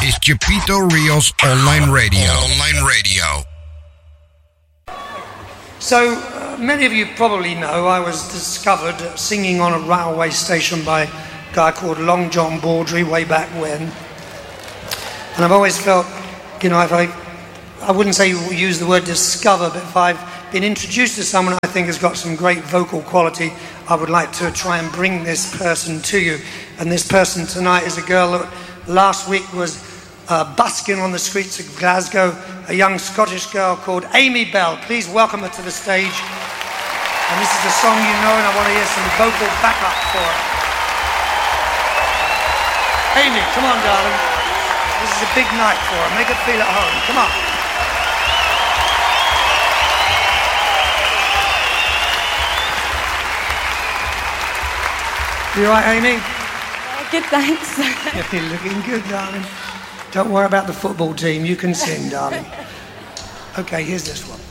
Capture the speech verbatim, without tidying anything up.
is Chipito Rios Online Radio. Online Radio. So, uh, many of you probably know I was discovered singing on a railway station by a guy called Long John Baldry way back when. And I've always felt, you know, if I, I wouldn't say use the word discover, but if I've been introduced to someone I think has got some great vocal quality, I would like to try and bring this person to you. And this person tonight is a girl that last week was uh, busking on the streets of Glasgow, a young Scottish girl called Amy Bell. Please welcome her to the stage. And this is a song you know, and I want to hear some vocal backup for her. Amy, come on, darling. This is a big night for her. Make her feel at home. Come on. You all right, Amy? Uh, good, thanks. You're looking good, darling. Don't worry about the football team. You can sing, darling. Okay, here's this one.